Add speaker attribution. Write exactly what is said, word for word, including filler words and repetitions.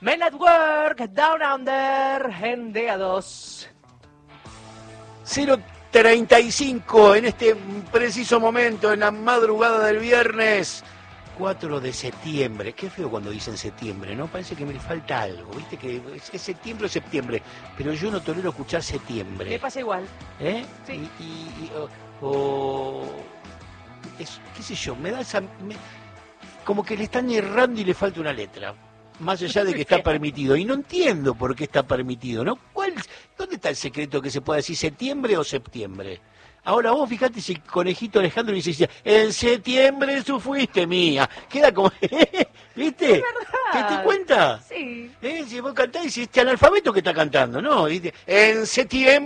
Speaker 1: Men at Work, Down Under, en D A dos.
Speaker 2: cero treinta y cinco en este preciso momento, en la madrugada del viernes cuatro de septiembre. Qué feo cuando dicen septiembre, ¿no? Parece que me falta algo, ¿viste? Que es, es septiembre o septiembre, pero yo no tolero escuchar septiembre.
Speaker 1: Me pasa igual.
Speaker 2: ¿Eh?
Speaker 1: Sí.
Speaker 2: Y, y, y, o, o es, qué sé yo, me da esa... Me, como que le están errando y le falta una letra. Más allá de que está permitido. Y no entiendo por qué está permitido, ¿no? ¿Cuál, ¿Dónde está el secreto que se pueda decir septiembre o septiembre? Ahora vos fijate si Conejito Alejandro dice, en septiembre tú fuiste mía. Queda como, ¿viste?
Speaker 1: Es verdad.
Speaker 2: ¿Te, te cuenta?
Speaker 1: Sí.
Speaker 2: ¿Eh? Si vos cantás y si este analfabeto que está cantando, ¿no? ¿Viste? En septiembre.